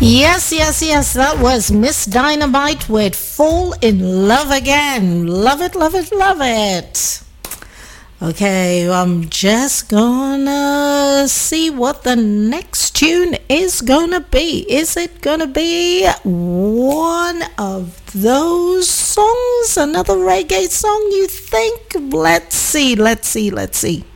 Yes, yes, yes. That was Miss Dynamite with Fall in Love Again. Love it, love it, love it. Okay, I'm just gonna see what the next tune is gonna be. Is it gonna be one of those songs? Another reggae song, you think? Let's see, let's see, let's see.